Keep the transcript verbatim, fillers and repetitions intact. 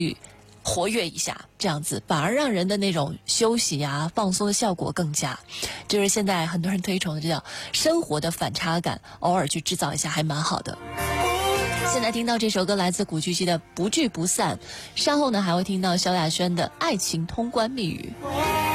活跃一下，这样子反而让人的那种休息啊、放松的效果更佳。就是现在很多人推崇的，这叫生活的反差感，偶尔去制造一下还蛮好的。现在听到这首歌来自古巨基的《不聚不散》，稍后呢还会听到萧亚轩的《爱情通关密语》。